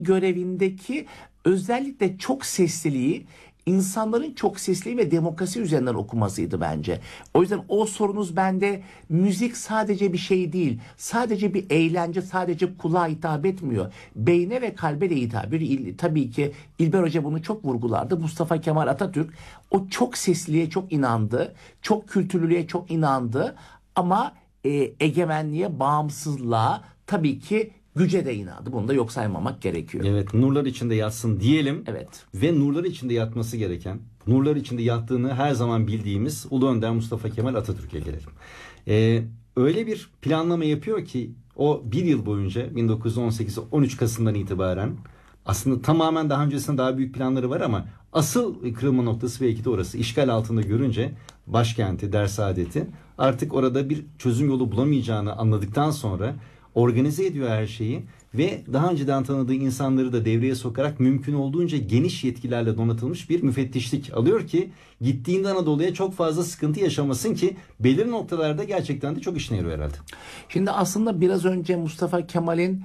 görevindeki özellikle çok sesliliği, insanların çok sesli ve demokrasi üzerinden okumasıydı bence. O yüzden o sorunuz bende, müzik sadece bir şey değil. Sadece bir eğlence, sadece kulağa hitap etmiyor. Beyne ve kalbe de hitap ediyor. Tabii ki İlber Hoca bunu çok vurgulardı. Mustafa Kemal Atatürk o çok sesliliğe çok inandı. Çok kültürlülüğe çok inandı. Ama egemenliğe, bağımsızlığa, tabii ki güce de inandı. Bunu da yok saymamak gerekiyor. Evet, nurlar içinde yatsın diyelim. Evet. Ve nurlar içinde yatması gereken, nurlar içinde yattığını her zaman bildiğimiz Ulu Önder Mustafa Kemal Atatürk'e gelelim. Öyle bir planlama yapıyor ki o bir yıl boyunca 1918 13 Kasım'dan itibaren, aslında tamamen daha öncesinde daha büyük planları var ama asıl kırılma noktası belki de orası. İşgal altında görünce başkenti, Dersaadet'i, artık orada bir çözüm yolu bulamayacağını anladıktan sonra organize ediyor her şeyi ve daha önceden tanıdığı insanları da devreye sokarak mümkün olduğunca geniş yetkilerle donatılmış bir müfettişlik alıyor ki gittiğinde Anadolu'ya çok fazla sıkıntı yaşamasın, ki belirli noktalarda gerçekten de çok işine yarıyor herhalde. Şimdi aslında biraz önce Mustafa Kemal'in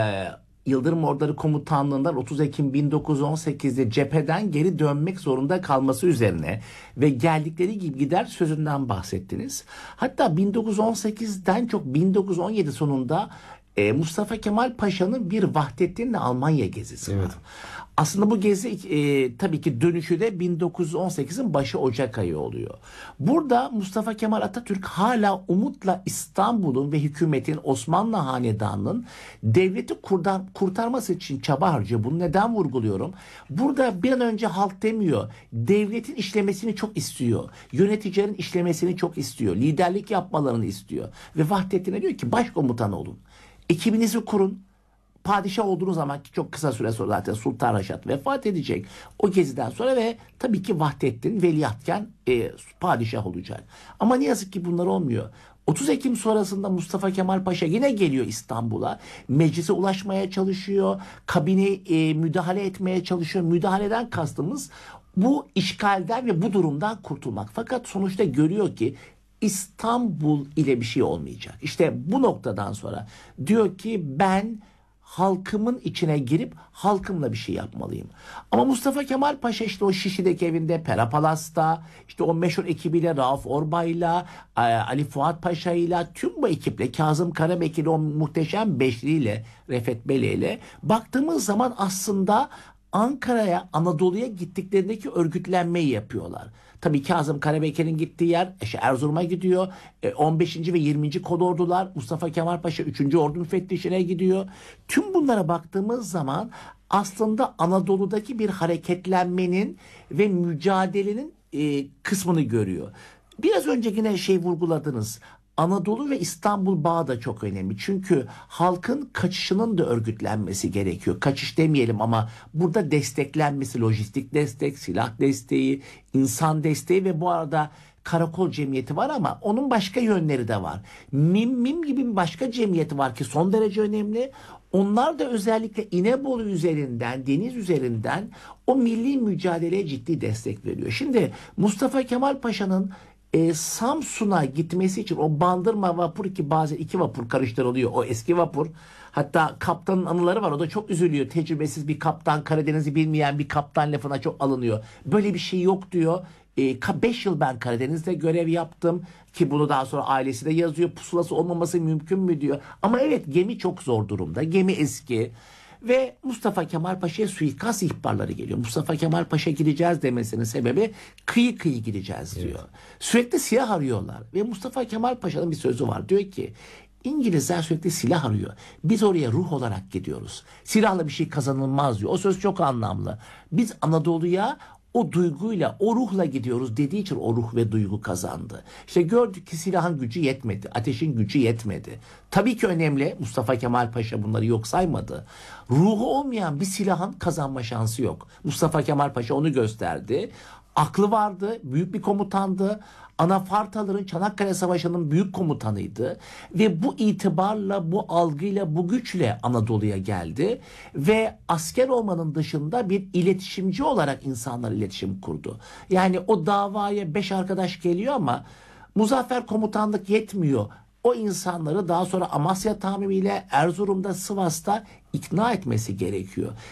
Yıldırım Orduları Komutanlığı'ndan 30 Ekim 1918'de cepheden geri dönmek zorunda kalması üzerine ve geldikleri gibi gider sözünden bahsettiniz. Hatta 1918'den çok 1917 sonunda Mustafa Kemal Paşa'nın bir Vahdettin'le Almanya gezisi var. Evet. Aslında bu gezi tabii ki dönüşü de 1918'in başı Ocak ayı oluyor. Burada Mustafa Kemal Atatürk hala umutla İstanbul'un ve hükümetin, Osmanlı Hanedanı'nın devleti kurtarması için çaba harcıyor. Bunu neden vurguluyorum? Burada bir an önce halk demiyor. Devletin işlemesini çok istiyor. Yöneticilerin işlemesini çok istiyor. Liderlik yapmalarını istiyor. Ve Vahdettin'e diyor ki başkomutan olun. Ekibinizi kurun. Padişah olduğunuz zaman, ki çok kısa süre sonra zaten Sultan Reşat vefat edecek o geziden sonra ve tabii ki Vahdettin veliahtken padişah olacak. Ama ne yazık ki bunlar olmuyor. 30 Ekim sonrasında Mustafa Kemal Paşa yine geliyor İstanbul'a. Meclise ulaşmaya çalışıyor. Kabine müdahale etmeye çalışıyor. Müdahaleden kastımız bu işgalden ve bu durumdan kurtulmak. Fakat sonuçta görüyor ki İstanbul ile bir şey olmayacak. İşte bu noktadan sonra diyor ki ben halkımın içine girip halkımla bir şey yapmalıyım. Ama Mustafa Kemal Paşa işte o Şişli'deki evinde, Pera Palas'ta, işte o meşhur ekibiyle, Rauf Orbay'la, Ali Fuat Paşa'yla, tüm bu ekiple, Kazım Karabekir'le, o muhteşem beşliyle, Refet Bele'yle baktığımız zaman aslında Ankara'ya, Anadolu'ya gittiklerindeki örgütlenmeyi yapıyorlar. Tabii Kazım Karabekir'in gittiği yer Erzurum'a gidiyor. 15. ve 20. Kolordular, Mustafa Kemal Paşa 3. Ordu müfettişine gidiyor. Tüm bunlara baktığımız zaman aslında Anadolu'daki bir hareketlenmenin ve mücadelenin kısmını görüyor. Biraz önce yine vurguladınız. Anadolu ve İstanbul bağı da çok önemli. Çünkü halkın kaçışının da örgütlenmesi gerekiyor. Kaçış demeyelim ama burada desteklenmesi, lojistik destek, silah desteği, insan desteği ve bu arada karakol cemiyeti var ama onun başka yönleri de var. MİM gibi bir başka cemiyeti var ki son derece önemli. Onlar da özellikle İnebolu üzerinden, deniz üzerinden o milli mücadeleye ciddi destek veriyor. Şimdi Mustafa Kemal Paşa'nın Samsun'a gitmesi için o Bandırma vapuru, ki bazen iki vapur karıştırılıyor, o eski vapur. Hatta kaptanın anıları var, o da çok üzülüyor. Tecrübesiz bir kaptan, Karadeniz'i bilmeyen bir kaptan lafına çok alınıyor. Böyle bir şey yok diyor. 5 yıl ben Karadeniz'de görev yaptım ki bunu daha sonra ailesi de yazıyor. Pusulası olmaması mümkün mü diyor. Ama evet, gemi çok zor durumda. Gemi eski. Ve Mustafa Kemal Paşa'ya suikast ihbarları geliyor. Mustafa Kemal Paşa gideceğiz demesinin sebebi kıyı kıyı gideceğiz diyor. Evet. Sürekli silah arıyorlar. Ve Mustafa Kemal Paşa'nın bir sözü var. Diyor ki İngilizler sürekli silah arıyor. Biz oraya ruh olarak gidiyoruz. Silahla bir şey kazanılmaz diyor. O söz çok anlamlı. Biz Anadolu'ya o duyguyla, o ruhla gidiyoruz dediği için o ruh ve duygu kazandı. İşte gördük ki silahın gücü yetmedi, ateşin gücü yetmedi. Tabii ki önemli, Mustafa Kemal Paşa bunları yok saymadı. Ruhu olmayan bir silahın kazanma şansı yok. Mustafa Kemal Paşa onu gösterdi. Aklı vardı, büyük bir komutandı. Anafartaların Çanakkale Savaşı'nın büyük komutanıydı. Ve bu itibarla, bu algıyla, bu güçle Anadolu'ya geldi. Ve asker olmanın dışında bir iletişimci olarak insanlarla iletişim kurdu. Yani o davaya 5 arkadaş geliyor ama Muzaffer komutanlık yetmiyor. o insanları daha sonra Amasya tamimiyle Erzurum'da, Sivas'ta ikna etmesi gerekiyor.